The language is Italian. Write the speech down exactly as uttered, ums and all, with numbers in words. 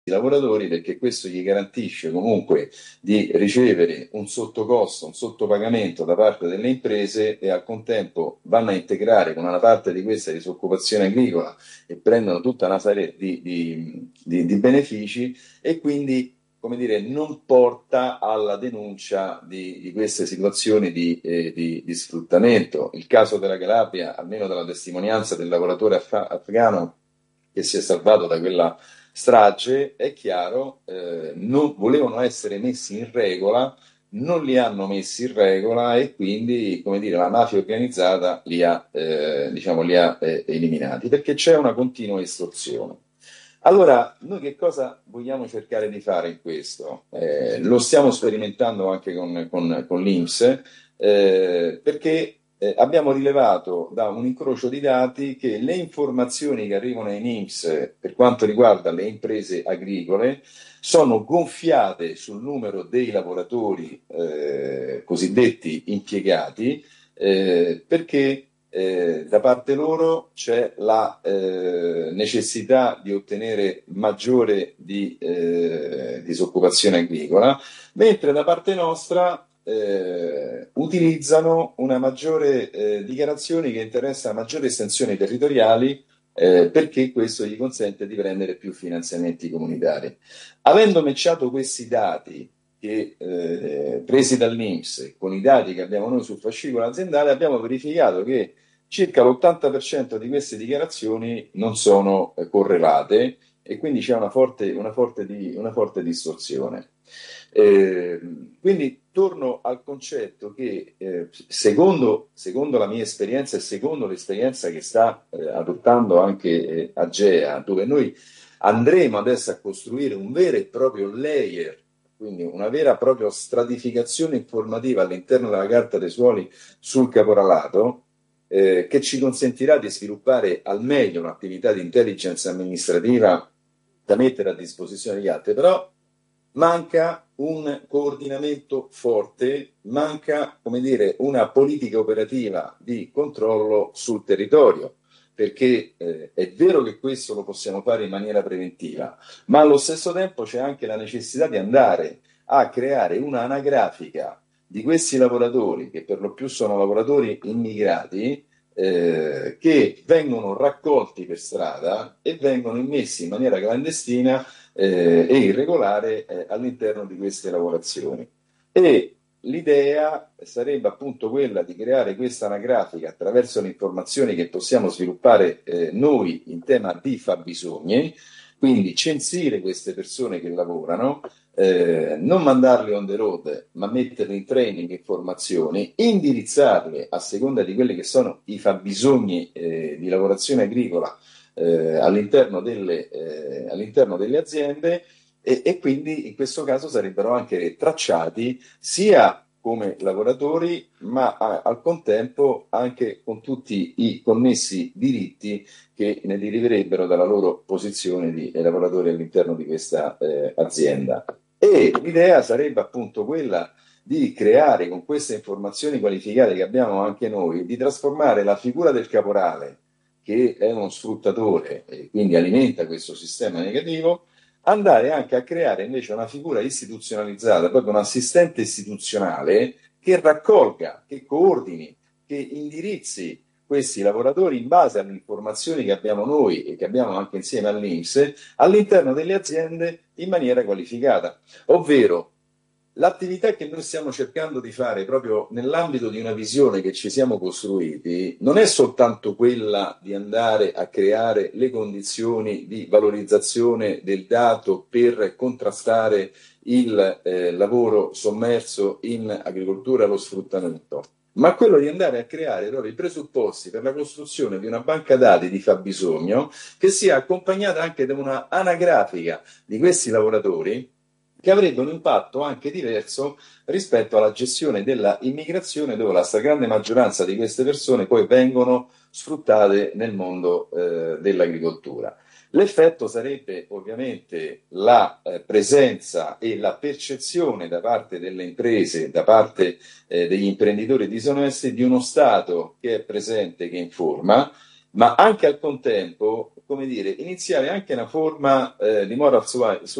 lavoratori, perché questo gli garantisce comunque di ricevere un sottocosto, un sottopagamento da parte delle imprese e al contempo vanno a integrare con una parte di questa disoccupazione agricola e prendono tutta una serie di, di, di, di benefici e quindi come dire, non porta alla denuncia di, di queste situazioni di, eh, di, di sfruttamento. Il caso della Calabria, almeno dalla testimonianza del lavoratore af- afghano che si è salvato da quella strage, è chiaro, eh, non volevano essere messi in regola, non li hanno messi in regola e quindi, come dire, la mafia organizzata li ha, eh, diciamo, li ha eh, eliminati, perché c'è una continua estorsione. Allora, noi che cosa vogliamo cercare di fare in questo? Eh, lo stiamo sperimentando anche con, con, con l'I N P S, eh, perché eh, abbiamo rilevato da un incrocio di dati che le informazioni che arrivano ai N I N P S per quanto riguarda le imprese agricole sono gonfiate sul numero dei lavoratori eh, cosiddetti impiegati, eh, perché eh, da parte loro c'è la eh, necessità di ottenere maggiore di, eh, disoccupazione agricola, mentre da parte nostra eh, utilizzano una maggiore eh, dichiarazioni che interessano maggiori estensioni territoriali eh, perché questo gli consente di prendere più finanziamenti comunitari. Avendo matchato questi dati che, eh, presi dall'I N P S con i dati che abbiamo noi sul fascicolo aziendale, abbiamo verificato che circa l'ottanta per cento di queste dichiarazioni non sono eh, correlate e quindi c'è una forte, una forte, di, una forte distorsione. Eh, quindi torno al concetto che eh, secondo, secondo la mia esperienza e secondo l'esperienza che sta eh, adottando anche eh, Agea, dove noi andremo adesso a costruire un vero e proprio layer, quindi una vera e propria stratificazione informativa all'interno della carta dei suoli sul caporalato, eh, che ci consentirà di sviluppare al meglio un'attività di intelligence amministrativa da mettere a disposizione degli altri, però manca un coordinamento forte, manca, come dire, una politica operativa di controllo sul territorio, perché eh, è vero che questo lo possiamo fare in maniera preventiva, ma allo stesso tempo c'è anche la necessità di andare a creare una anagrafica di questi lavoratori, che per lo più sono lavoratori immigrati, eh, che vengono raccolti per strada e vengono immessi in maniera clandestina eh, e irregolare eh, all'interno di queste lavorazioni. E l'idea sarebbe appunto quella di creare questa anagrafica attraverso le informazioni che possiamo sviluppare eh, noi in tema di fabbisogni, quindi censire queste persone che lavorano, eh, non mandarle on the road, ma metterle in training e formazioni, indirizzarle a seconda di quelli che sono i fabbisogni eh, di lavorazione agricola eh, all'interno, delle, eh, all'interno delle aziende e, e quindi in questo caso sarebbero anche tracciati sia come lavoratori, ma a, al contempo anche con tutti i connessi diritti che ne deriverebbero dalla loro posizione di eh, lavoratori all'interno di questa eh, azienda. E l'idea sarebbe appunto quella di creare con queste informazioni qualificate che abbiamo anche noi, di trasformare la figura del caporale, che è uno sfruttatore e quindi alimenta questo sistema negativo, andare anche a creare invece una figura istituzionalizzata, proprio un assistente istituzionale che raccolga, che coordini, che indirizzi questi lavoratori in base alle informazioni che abbiamo noi e che abbiamo anche insieme all'I N P S all'interno delle aziende in maniera qualificata. Ovvero, l'attività che noi stiamo cercando di fare proprio nell'ambito di una visione che ci siamo costruiti non è soltanto quella di andare a creare le condizioni di valorizzazione del dato per contrastare il eh, lavoro sommerso in agricoltura e lo sfruttamento, ma quello di andare a creare proprio i presupposti per la costruzione di una banca dati di fabbisogno che sia accompagnata anche da una anagrafica di questi lavoratori che avrebbe un impatto anche diverso rispetto alla gestione della immigrazione, dove la stragrande maggioranza di queste persone poi vengono sfruttate nel mondo eh, dell'agricoltura. L'effetto sarebbe ovviamente la eh, presenza e la percezione da parte delle imprese, da parte eh, degli imprenditori disonesti, di uno Stato che è presente, che informa, ma anche al contempo, come dire, iniziare anche una forma eh, di moral suasion